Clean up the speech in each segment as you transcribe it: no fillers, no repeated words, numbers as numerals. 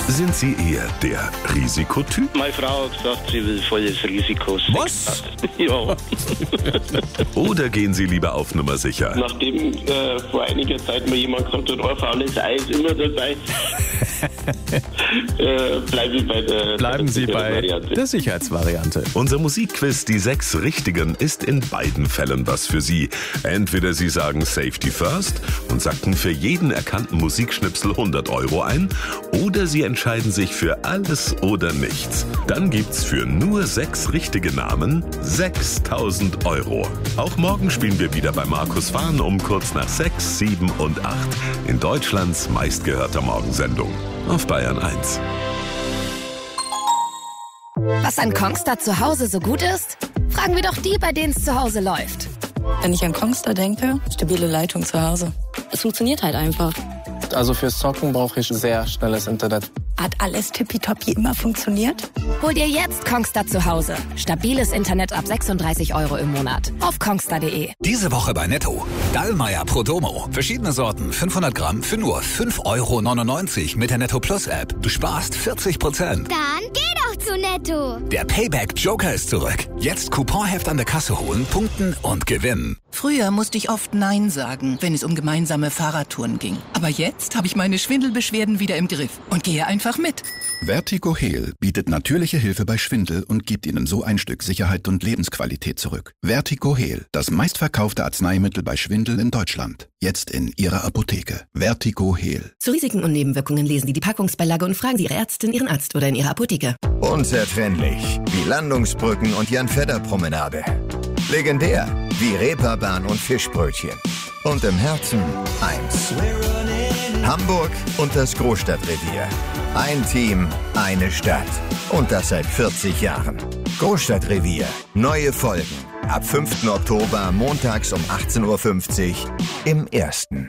Sind Sie eher der Risikotyp? Meine Frau hat gesagt, sie will volles Risiko. Was? Ja. Oder gehen Sie lieber auf Nummer sicher? Nachdem vor einiger Zeit mal jemand gesagt hat, ein faules Ei ist immer dabei, Bleiben Sie bei der Sicherheitsvariante. Unser Musikquiz Die 6 Richtigen ist in beiden Fällen was für Sie. Entweder Sie sagen Safety First und sacken für jeden erkannten Musikschnipsel 100 € ein, oder Sie entscheiden sich für alles oder nichts. Dann gibt's für nur 6 richtige Namen 6.000 €. Auch morgen spielen wir wieder bei Markus Fahn um kurz nach 6, 7 und 8 in Deutschlands meistgehörter Morgensendung auf Bayern 1. Was an Kongstar zu Hause so gut ist? Fragen wir doch die, bei denen es zu Hause läuft. Wenn ich an Kongstar denke, stabile Leitung zu Hause. Es funktioniert halt einfach. Also fürs Zocken brauche ich sehr schnelles Internet. Hat alles tippitoppi immer funktioniert? Hol dir jetzt Kongstar zu Hause. Stabiles Internet ab 36 € im Monat. Auf kongstar.de. Diese Woche bei Netto. Dallmayr Pro Domo. Verschiedene Sorten, 500 Gramm für nur 5,99 € mit der Netto Plus App. Du sparst 40%. Dann geh doch zu Netto. Der Payback Joker ist zurück. Jetzt Couponheft an der Kasse holen, punkten und gewinnen. Früher musste ich oft Nein sagen, wenn es um gemeinsame Fahrradtouren ging. Aber jetzt habe ich meine Schwindelbeschwerden wieder im Griff und gehe einfach mit. Vertigo Heal bietet natürliche Hilfe bei Schwindel und gibt Ihnen so ein Stück Sicherheit und Lebensqualität zurück. Vertigo Heal, das meistverkaufte Arzneimittel bei Schwindel in Deutschland. Jetzt in Ihrer Apotheke. Vertigo Heal. Zu Risiken und Nebenwirkungen lesen Sie die Packungsbeilage und fragen Sie Ihre Ärztin, Ihren Arzt oder in Ihrer Apotheke. Unzertrennlich wie Landungsbrücken und Jan-Fedder-Promenade. Legendär wie Reeperbahn und Fischbrötchen. Und im Herzen eins. Hamburg und das Großstadtrevier. Ein Team, eine Stadt. Und das seit 40 Jahren. Großstadtrevier. Neue Folgen. Ab 5. Oktober montags um 18:50 Uhr im Ersten.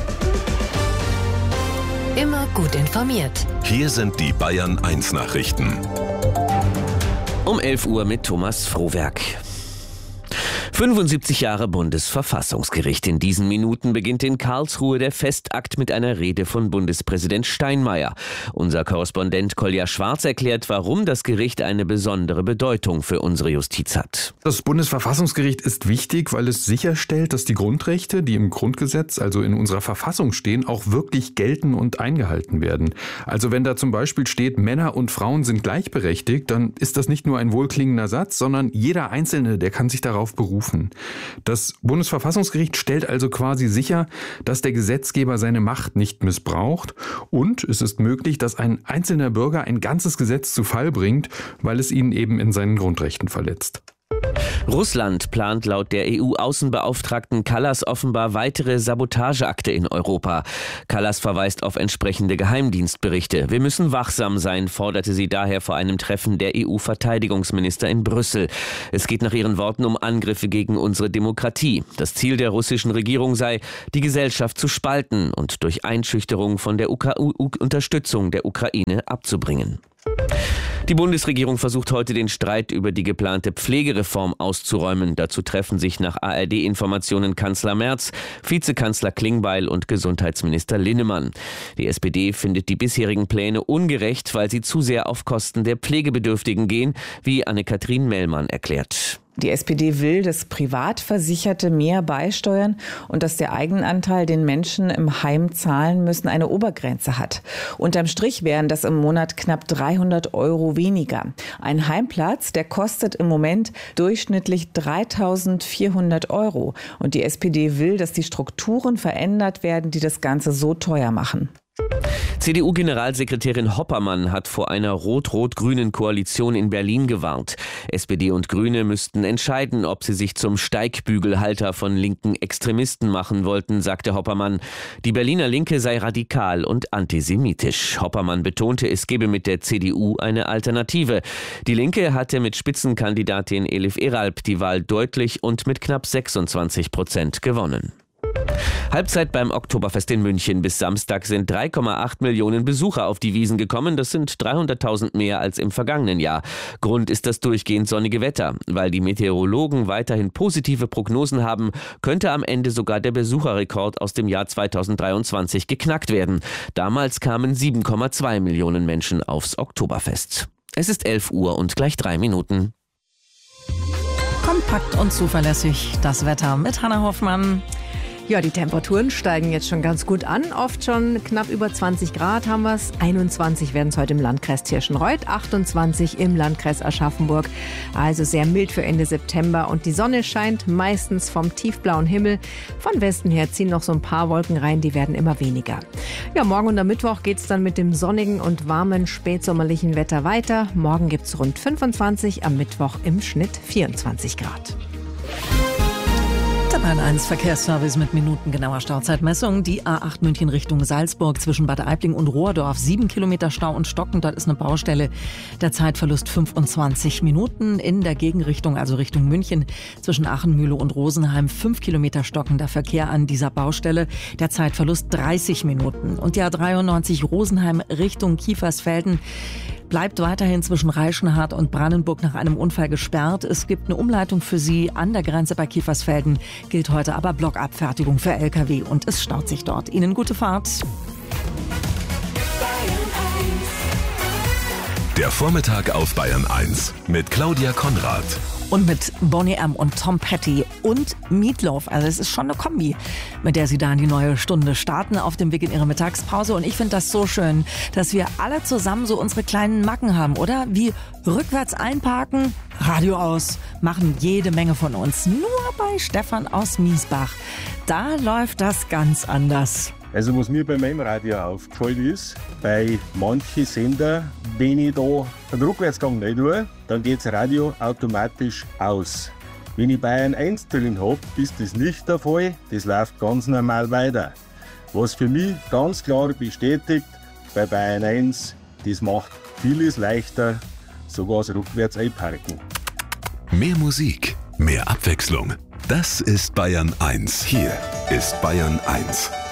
Immer gut informiert. Hier sind die Bayern 1 Nachrichten. Um 11 Uhr mit Thomas Frohwerk. 75 Jahre Bundesverfassungsgericht. In diesen Minuten beginnt in Karlsruhe der Festakt mit einer Rede von Bundespräsident Steinmeier. Unser Korrespondent Kolja Schwarz erklärt, warum das Gericht eine besondere Bedeutung für unsere Justiz hat. Das Bundesverfassungsgericht ist wichtig, weil es sicherstellt, dass die Grundrechte, die im Grundgesetz, also in unserer Verfassung stehen, auch wirklich gelten und eingehalten werden. Also wenn da zum Beispiel steht, Männer und Frauen sind gleichberechtigt, dann ist das nicht nur ein wohlklingender Satz, sondern jeder Einzelne, der kann sich darauf berufen. Das Bundesverfassungsgericht stellt also quasi sicher, dass der Gesetzgeber seine Macht nicht missbraucht, und es ist möglich, dass ein einzelner Bürger ein ganzes Gesetz zu Fall bringt, weil es ihn eben in seinen Grundrechten verletzt. Russland plant laut der EU-Außenbeauftragten Kallas offenbar weitere Sabotageakte in Europa. Kallas verweist auf entsprechende Geheimdienstberichte. Wir müssen wachsam sein, forderte sie daher vor einem Treffen der EU-Verteidigungsminister in Brüssel. Es geht nach ihren Worten um Angriffe gegen unsere Demokratie. Das Ziel der russischen Regierung sei, die Gesellschaft zu spalten und durch Einschüchterung von der Unterstützung der Ukraine abzubringen. Die Bundesregierung versucht heute, den Streit über die geplante Pflegereform auszuräumen. Dazu treffen sich nach ARD-Informationen Kanzler Merz, Vizekanzler Klingbeil und Gesundheitsminister Linnemann. Die SPD findet die bisherigen Pläne ungerecht, weil sie zu sehr auf Kosten der Pflegebedürftigen gehen, wie Anne-Kathrin Mellmann erklärt. Die SPD will, dass Privatversicherte mehr beisteuern und dass der Eigenanteil, den Menschen im Heim zahlen müssen, eine Obergrenze hat. Unterm Strich wären das im Monat knapp 300 € weniger. Ein Heimplatz, der kostet im Moment durchschnittlich 3.400 €. Und die SPD will, dass die Strukturen verändert werden, die das Ganze so teuer machen. CDU-Generalsekretärin Hoppermann hat vor einer rot-rot-grünen Koalition in Berlin gewarnt. SPD und Grüne müssten entscheiden, ob sie sich zum Steigbügelhalter von linken Extremisten machen wollten, sagte Hoppermann. Die Berliner Linke sei radikal und antisemitisch. Hoppermann betonte, es gebe mit der CDU eine Alternative. Die Linke hatte mit Spitzenkandidatin Elif Eralp die Wahl deutlich und mit knapp 26% gewonnen. Halbzeit beim Oktoberfest in München. Bis Samstag sind 3,8 Millionen Besucher auf die Wiesn gekommen. Das sind 300.000 mehr als im vergangenen Jahr. Grund ist das durchgehend sonnige Wetter. Weil die Meteorologen weiterhin positive Prognosen haben, könnte am Ende sogar der Besucherrekord aus dem Jahr 2023 geknackt werden. Damals kamen 7,2 Millionen Menschen aufs Oktoberfest. Es ist 11 Uhr und gleich 3 Minuten. Kompakt und zuverlässig das Wetter mit Hanna Hoffmann. Ja, die Temperaturen steigen jetzt schon ganz gut an. Oft schon knapp über 20 Grad haben wir es. 21 werden es heute im Landkreis Tirschenreuth, 28 im Landkreis Aschaffenburg. Also sehr mild für Ende September. Und die Sonne scheint meistens vom tiefblauen Himmel. Von Westen her ziehen noch so ein paar Wolken rein, die werden immer weniger. Ja, morgen und am Mittwoch geht es dann mit dem sonnigen und warmen spätsommerlichen Wetter weiter. Morgen gibt es rund 25, am Mittwoch im Schnitt 24 Grad. Der Bayern 1 Verkehrsservice mit minutengenauer Stauzeitmessung. Die A8 München Richtung Salzburg zwischen Bad Aibling und Rohrdorf. 7 Kilometer Stau und Stocken. Dort ist eine Baustelle. Der Zeitverlust 25 Minuten. In der Gegenrichtung, also Richtung München, zwischen Achenmühle und Rosenheim 5 Kilometer stockender Verkehr an dieser Baustelle. Der Zeitverlust 30 Minuten. Und die A93 Rosenheim Richtung Kiefersfelden bleibt weiterhin zwischen Reichenhart und Brandenburg nach einem Unfall gesperrt. Es gibt eine Umleitung für Sie an der Grenze bei Kiefersfelden, gilt heute aber Blockabfertigung für Lkw und es staut sich dort. Ihnen gute Fahrt. Der Vormittag auf Bayern 1 mit Claudia Konrad. Und mit Boney M. und Tom Petty und Meatloaf. Also es ist schon eine Kombi, mit der Sie da in die neue Stunde starten auf dem Weg in Ihre Mittagspause. Und ich finde das so schön, dass wir alle zusammen so unsere kleinen Macken haben, oder? Wie rückwärts einparken, Radio aus, machen jede Menge von uns. Nur bei Stefan aus Miesbach, da läuft das ganz anders. Also was mir bei meinem Radio aufgefallen ist, bei manchen Sender, wenn ich da den Rückwärtsgang nicht tue, dann geht das Radio automatisch aus. Wenn ich Bayern 1 drin habe, ist das nicht der Fall, das läuft ganz normal weiter. Was für mich ganz klar bestätigt, bei Bayern 1, das macht vieles leichter, sogar das rückwärts einparken. Mehr Musik, mehr Abwechslung. Das ist Bayern 1. Hier ist Bayern 1.